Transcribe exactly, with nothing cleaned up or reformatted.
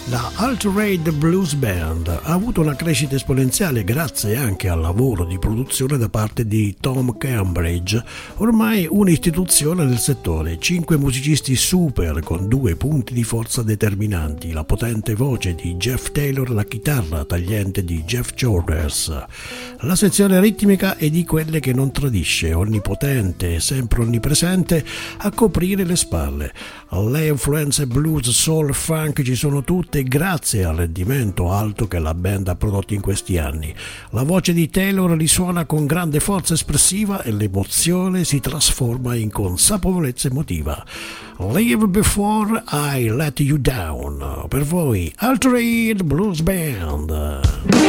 La Altered Blues Band ha avuto una crescita esponenziale grazie anche al lavoro di produzione da parte di Tom Cambridge, ormai un'istituzione nel settore, cinque musicisti super con due punti di forza determinanti, la potente voce di Jeff Taylor e la chitarra tagliente di Jeff Childers. La sezione ritmica è di quelle che non tradisce, onnipotente e sempre onnipresente a coprire le spalle. Le influenze blues, soul, funk ci sono tutte grazie al rendimento alto che la band ha prodotto in questi anni. La voce di Taylor risuona con grande forza espressiva e l'emozione si trasforma in consapevolezza emotiva. Live Before I Let You Down. Per voi, Altered Blues Band.